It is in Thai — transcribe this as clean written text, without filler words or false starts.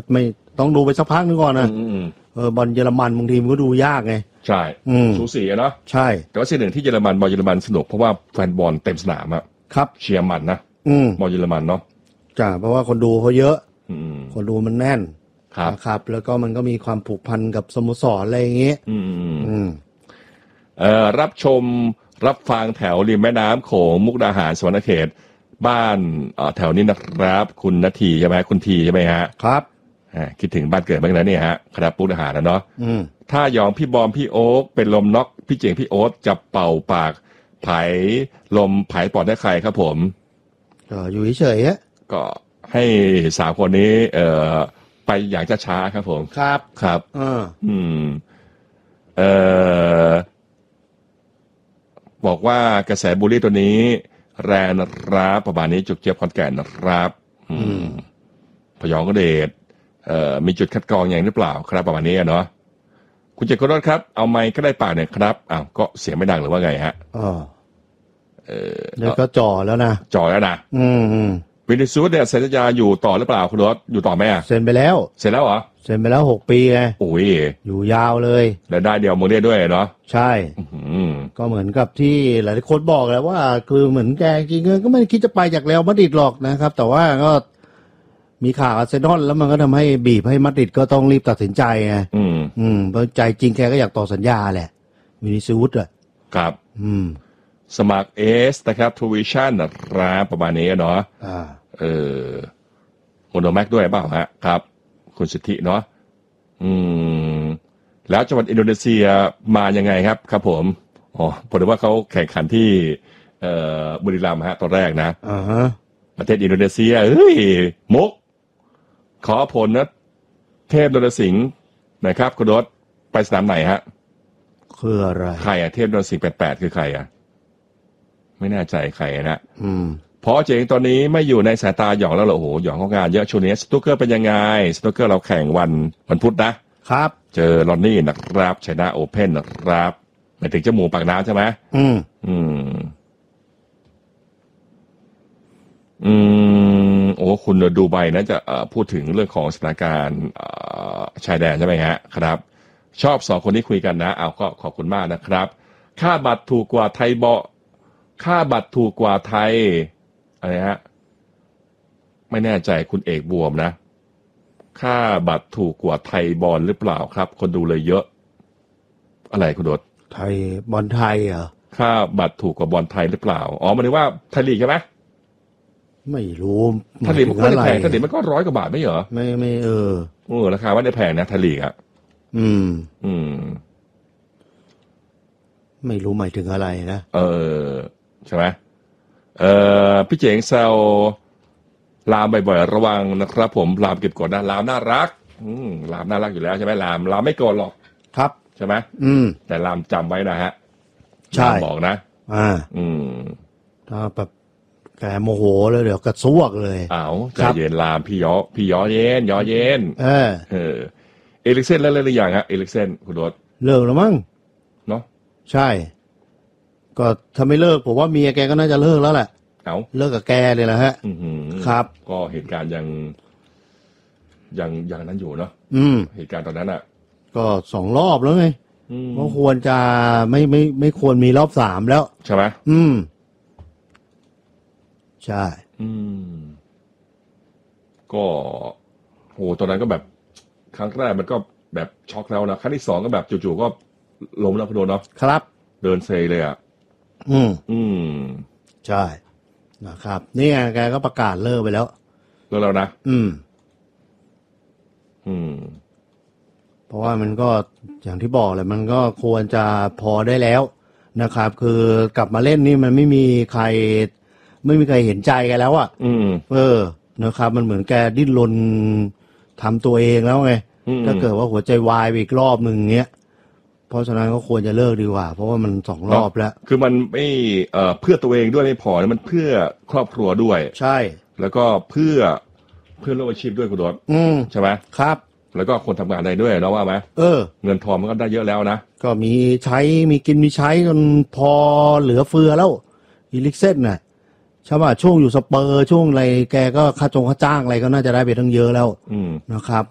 ไม่ต้องดูไปสักพักนึงก่อนนะบอลเยอรมันบางทีมันก็ดูยากไงใช่สูสีเนาะใช่แต่ว่าสิ่งหนึ่งที่เยอรมันบอลเยอรมันสนุกเพราะว่าแฟนบอลเต็มสนามอะครับเชียร์มันนะบอลเยอรมันเนาะจ้าเพราะว่าคนดูเขาเยอะคนดูมันแน่นครับแล้วก็มันก็มีความผูกพันกับสโมสรอะไรอย่างเงี้ยรับชมรับฟังแถวริมแม่น้ำโขงมุกดาหารสวรรณเขตบ้านแถวนี้นะครับคุณนาทีใช่ไหมคุณทีใช่ไหมฮะครับคิดถึงบ้านเกิดบ้างนะเนี่ยฮะครับมุกดาหารนะเนาะถ้ายองพี่บอมพี่โอ๊กเป็นลมน็อกพี่เจ๋งพี่โอ๊ตจะเป่าปากไผ่ลมไผ่ปอดได้ใครครับผมก็อยู่เฉยๆฮะก็ให้3คนนี้ไปอย่างช้าๆครับผมครับบอกว่ากระแสบูลลี่ตัวนี้แรงนะครับประมาณนี้จุกเจี๊ยบคอนแก่นนะครับพยองก็เดชมีจุดคัดกรองอย่างหรือเปล่าครับประมาณนี้เนาะคุณเจษฎรครับเอาไมค์ก็ได้ปากเนี่ยครับอ้าวก็เสียงไม่ดังหรือว่าไงฮะแล้วก็จ่อแล้วนะวินิซูสเนี่ยเซ็นสัญญาอยู่ต่อหรือเปล่าคุณรถอยู่ต่อไหมเซ็นไปแล้วเซ็นแล้วเหรอเซ็นไปแล้ว6 ปีไงโอ้ยอยู่ยาวเลยแล้วได้เดียวโมเดลด้วยเนาะใช่ก็เหมือนกับที่หลายคนบอกแล้วว่าคือเหมือนแกจริงๆก็ไม่คิดจะไปจากเรอัลมาดริดหรอกนะครับแต่ว่าก็มีข่าวอาร์เซนอลแล้วมันก็ทำให้บีบให้มาดริดก็ต้องรีบตัดสินใจไงเพราะใจจริงแกก็อยากต่อสัญญาแหละวินิซูสอ่ะครับสมัครนะครับทูวิชั่นนะครับประมาณนี้เนาะโมโนแม็กด้วยเปล่าฮะครับคุณสิทธิเนาะแล้วจังหวัดอินโดนีเซียมายังไงครับผมผมรู้ว่าเขาแข่งขันที่บุรีรัมย์ฮะตอนแรกนะประเทศอินโดนีเซียมุกขอผลนะเทพนรสิงห์นะครับคุณรถไปสนามไหนฮะคืออะไรใครเทพนรสิงห์88คือใครไม่แน่ใจใครนะเพราะเจ๋งตอนนี้ไม่อยู่ในสายตาหยองแล้วเหรอโอ้โหหยองของงานเยอะช่วงนี้สตูเกอร์เป็นยังไงสตูเกอร์เราแข่งวันพุธนะครับเจอลอนนี่นะครับไชน่าโอเพ่นนะครับหมายถึงเจ้าหมูปากน้ำใช่ไหมโอ้คุณดูไบนะจะพูดถึงเรื่องของสถานการณ์ชายแดนใช่ไหมฮะครับชอบ2คนที่คุยกันนะก็ขอบคุณมากนะครับค่าบัตรถูกกว่าไทยค่าบัตรถูกกว่าไทยอะไรฮะไม่แน่ใจคุณเอกบวมนะค่าบัตรถูกกว่าไทยบอลหรือเปล่าครับคนดูเลยเยอะอะไรคุณดดไทยบอลไทยเหรอค่าบัตรถูกกว่าบอลไทยหรือเปล่าหมายถึงว่าไทยลีกใช่ไหมไม่รู้ไทยลีกมันก็ไม่แพงไทยลีกมันก็100 กว่าบาทไม่เหรอไม่ราคาไม่ได้แพงนะไทยลีกไม่รู้หมายถึงอะไรนะใช่ไหมพี่เจ๋งแซวลามบ่อยๆระวังนะครับผมลามเก็บกดนะลามน่ารักลามน่ารักอยู่แล้วใช่ไหมลามไม่โกรธหรอกครับใช่ไหมแต่ลามจำไว้นะฮะใช่บอกนะถ้าแบบแกโมโหเลยเดี๋ยวกระซวกเลยใจเย็นลามพี่ย้อเย็นเอลิกเซนเลิกหรือยังฮะเอลิกเซนคุณรถเลิกแล้วมั้งเนาะใช่ก็ถ้าไม่เลิกผมว่าเมียแกก็น่าจะเลิกแล้วแหละเลิกกับแกเลยแหละฮะครับก็เหตุการณ์ยังนั้นอยู่เนาะเหตุการณ์ตอนนั้นก็2 รอบแล้วไงก็ควรจะไม่ควรมีรอบ3แล้วใช่ไหมใช่ก็โหตอนนั้นก็แบบครั้งแรกมันก็แบบช็อกแล้วนะครั้งที่2ก็แบบจู่ๆก็ล้มแล้วคุณโดนเนาะครับเดินเซเลยใช่นะครับนี่ไงแกก็ประกาศเลิกไปแล้วนะเพราะว่ามันก็อย่างที่บอกเลยมันก็ควรจะพอได้แล้วนะครับคือกลับมาเล่นนี่มันไม่มีใครเห็นใจกันแล้วนะครับมันเหมือนแกดิ้นรนทำตัวเองแล้วไงถ้าเกิดว่าหัวใจวายไปอีกรอบนึงเงี้ยเพราะฉะนั้นก็ควรจะเลิกดีกว่าเพราะว่ามัน2 รอบแล้วคือมันไม่เพื่อตัวเองด้วยไม่พอมันเพื่อครอบครัวด้วยใช่แล้วก็เพื่อโลกอาชีพด้วยคุณดดใช่ไหมครับแล้วก็คนทำงานได้ด้วยเนาะว่าไหมเงินทองมันก็ได้เยอะแล้วนะก็มีใช้มีกินมีใช้จนพอเหลือเฟือแล้วอีลิกเซ่นน่ะใช่ป่ะช่วงอยู่สเปอร์ช่วงอะไรแกก็ค่าจ้างอะไรก็น่าจะได้ไปทั้งเยอะแล้วนะครับ